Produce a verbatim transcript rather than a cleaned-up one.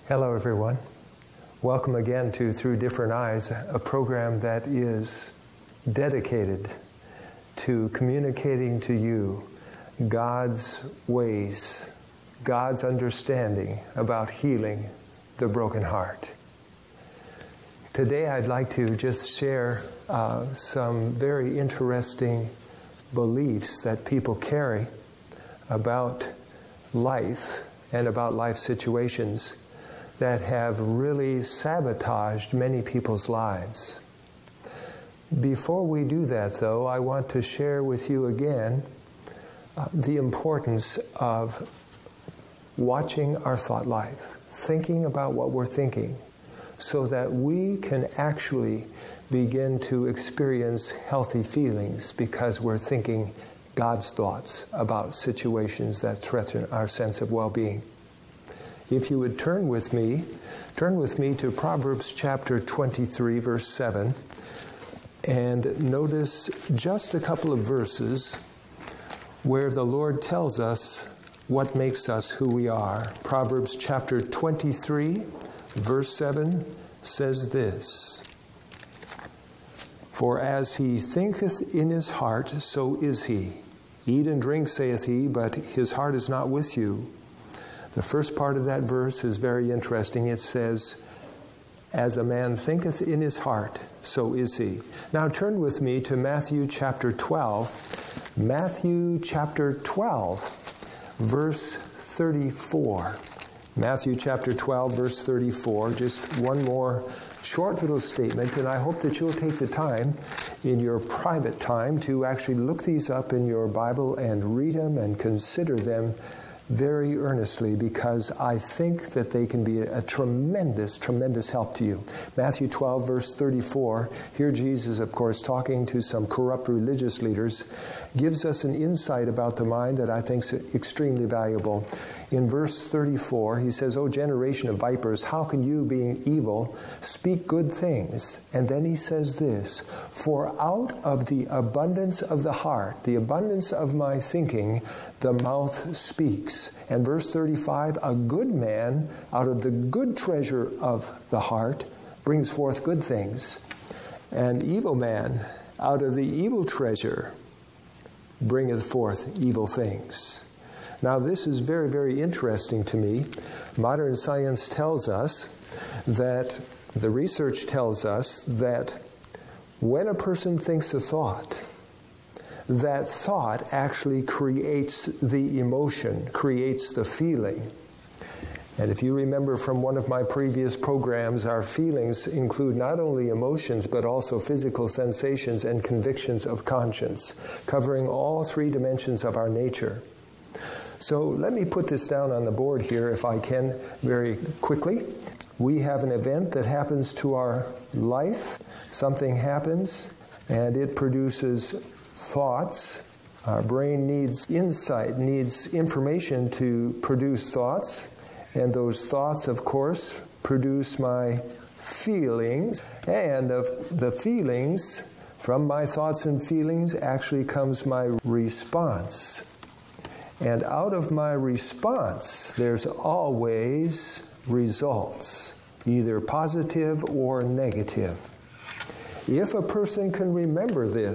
Hello, everyone. Welcome again to Through Different Eyes, a program that is dedicated to communicating to you God's ways, God's understanding about healing the broken heart. Today, I'd like to just share uh, some very interesting beliefs that people carry about life and about life situations that have really sabotaged many people's lives. Before we do that, though, I want to share with you again uh, the importance of watching our thought life, thinking about what we're thinking, so that we can actually begin to experience healthy feelings because we're thinking God's thoughts about situations that threaten our sense of well-being. If you would turn with me, turn with me to Proverbs chapter twenty-three, verse seven, and notice just a couple of verses where the Lord tells us what makes us who we are. Proverbs chapter twenty-three, verse seven says this: "For as he thinketh in his heart, so is he. Eat and drink, saith he, but his heart is not with you." The first part of that verse is very interesting. It says, "As a man thinketh in his heart, so is he." Now turn with me to Matthew chapter twelve. Matthew chapter twelve, verse thirty-four. Matthew chapter twelve, verse thirty-four. Just one more short little statement, and I hope that you'll take the time in your private time to actually look these up in your Bible and read them and consider them very earnestly, because I think that they can be a tremendous, tremendous help to you. Matthew twelve, verse thirty-four, here Jesus, of course, talking to some corrupt religious leaders, gives us an insight about the mind that I think is extremely valuable. In verse thirty-four, he says, "O generation of vipers, how can you, being evil, speak good things?" And then he says this: "For out of the abundance of the heart, the abundance of my thinking, the mouth speaks." And verse thirty-five, "A good man out of the good treasure of the heart brings forth good things. An evil man out of the evil treasure bringeth forth evil things." Now, this is very, very interesting to me. Modern science tells us that, the research tells us that when a person thinks a thought, that thought actually creates the emotion, creates the feeling. And if you remember from one of my previous programs, our feelings include not only emotions, but also physical sensations and convictions of conscience, covering all three dimensions of our nature. So let me put this down on the board here, if I can, very quickly. We have an event that happens to our life. Something happens, and it produces thoughts. Our brain needs insight, needs information to produce thoughts. And those thoughts, of course, produce my feelings. And of the feelings, from my thoughts and feelings, actually comes my response. And out of my response, there's always results, either positive or negative. If a person can remember this,